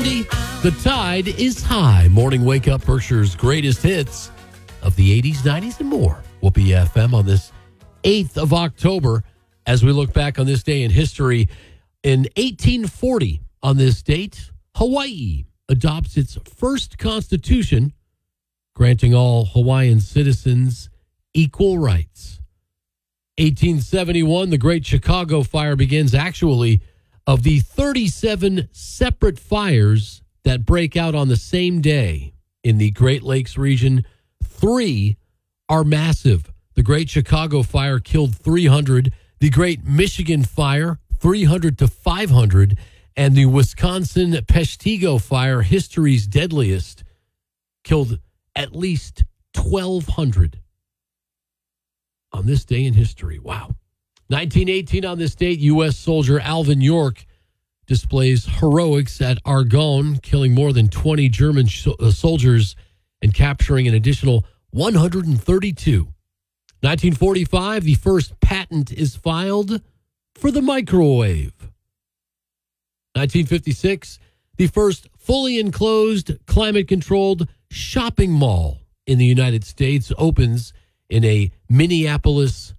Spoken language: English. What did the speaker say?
8:30. The tide is high. Morning Wake Up, Berkshire's greatest hits of the 80s, 90s, and more. Whoopee FM on this 8th of October as we look back on this day in history. In 1840, on this date, Hawaii adopts its first constitution, granting all Hawaiian citizens equal rights. 1871, the Great Chicago Fire begins. Actually, of the 37 separate fires that break out on the same day in the Great Lakes region, 3 are massive. The Great Chicago Fire killed 300. The Great Michigan Fire, 300 to 500. And the Wisconsin Peshtigo Fire, history's deadliest, killed at least 1,200 on this day in history. Wow. 1918, on this date, U.S. soldier Alvin York displays heroics at Argonne, killing more than 20 German soldiers and capturing an additional 132. 1945, the first patent is filed for the microwave. 1956, the first fully enclosed, climate-controlled shopping mall in the United States opens in a Minneapolis